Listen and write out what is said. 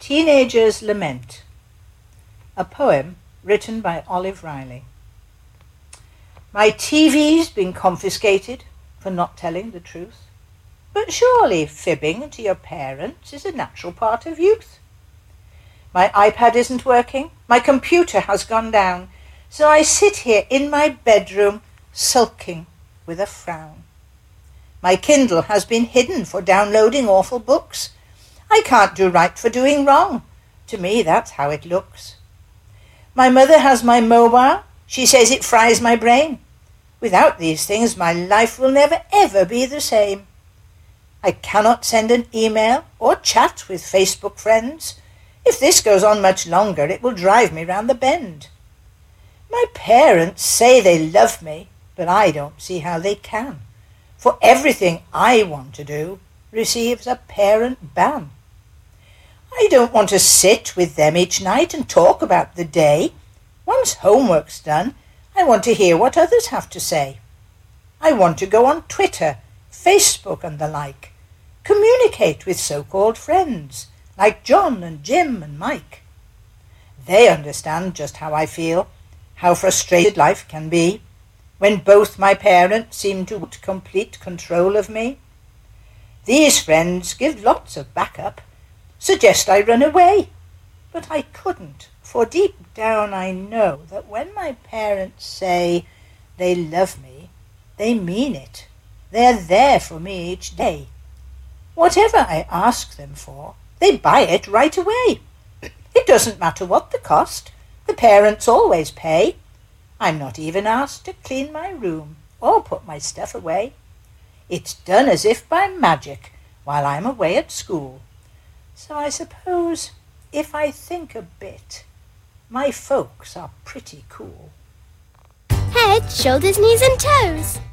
Teenager's Lament, a poem written by Olive Riley. My TV's been confiscated for not telling the truth, but surely fibbing to your parents is a natural part of youth. My iPad isn't working, my computer has gone down, so I sit here in my bedroom sulking with a frown. My Kindle has been hidden for downloading awful books. I can't do right for doing wrong. To me, that's how it looks. My mother has my mobile. She says it fries my brain. Without these things, my life will never, ever be the same. I cannot send an email or chat with Facebook friends. If this goes on much longer, it will drive me round the bend. My parents say they love me, but I don't see how they can. For everything I want to do receives a parent ban. I don't want to sit with them each night and talk about the day. Once homework's done, I want to hear what others have to say. I want to go on Twitter, Facebook and the like, communicate with so-called friends like John and Jim and Mike. They understand just how I feel, how frustrated life can be, when both my parents seem to want complete control of me. These friends give lots of backup, suggest I run away, but I couldn't, for deep down I know that when my parents say they love me, they mean it. They're there for me each day. Whatever I ask them for, they buy it right away. It doesn't matter what the cost, the parents always pay. I'm not even asked to clean my room or put my stuff away. It's done as if by magic while I'm away at school. So I suppose, if I think a bit, my folks are pretty cool. Head, shoulders, knees and toes.